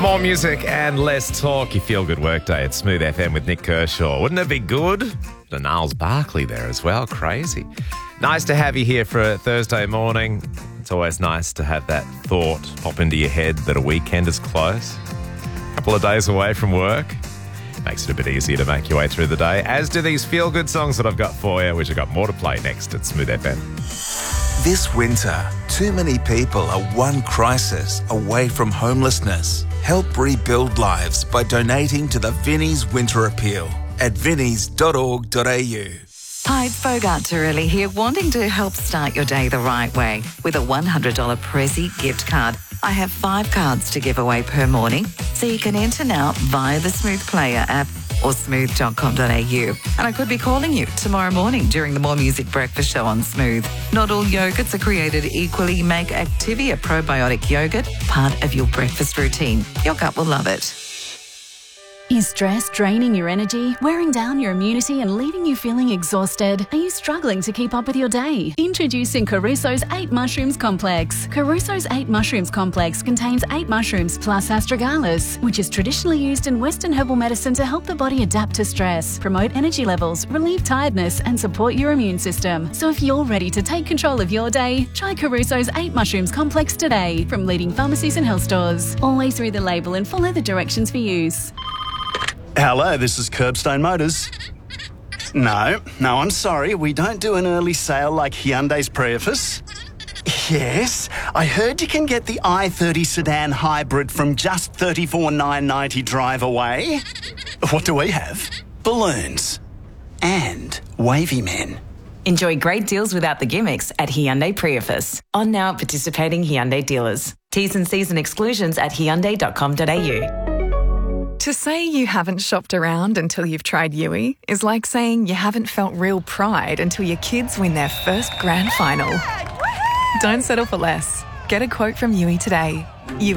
More music and less talk. You feel good workday at Smooth FM with Nick Kershaw. Wouldn't it be good? The Niles Barkley there as well. Crazy. Nice to have you here for a Thursday morning. It's always nice to have that thought pop into your head that a weekend is close. A couple of days away from work. Makes it a bit easier to make your way through the day, as do these feel-good songs that I've got for you, which I've got more to play next at Smooth FM. This winter, too many people are one crisis away from homelessness. Help rebuild lives by donating to the Vinnie's Winter Appeal at vinnies.org.au. Hi, it's Bogart Turelli here, wanting to help start your day the right way with a $100 Prezi gift card. I have 5 cards to give away per morning, so you can enter now via the Smooth Player app or smooth.com.au. And I could be calling you tomorrow morning during the More Music Breakfast Show on Smooth. Not all yogurts are created equally. Make Activia probiotic yogurt part of your breakfast routine. Your gut will love it. Is stress draining your energy, wearing down your immunity and leaving you feeling exhausted? Are you struggling to keep up with your day? Introducing Caruso's 8 Mushrooms Complex. Caruso's 8 Mushrooms Complex contains 8 mushrooms plus astragalus, which is traditionally used in Western herbal medicine to help the body adapt to stress, promote energy levels, relieve tiredness and support your immune system. So if you're ready to take control of your day, try Caruso's 8 Mushrooms Complex today from leading pharmacies and health stores. Always read the label and follow the directions for use. Hello, this is Curbstone Motors. No, I'm sorry. We don't do an early sale like Hyundai's Prius. Yes, I heard you can get the i30 sedan hybrid from just $34,990 drive away. What do we have? Balloons. And wavy men. Enjoy great deals without the gimmicks at Hyundai Prius. On now at participating Hyundai dealers. T's and C's and exclusions at hyundai.com.au. To say you haven't shopped around until you've tried Yui is like saying you haven't felt real pride until your kids win their first grand final. Don't settle for less. Get a quote from Yui today.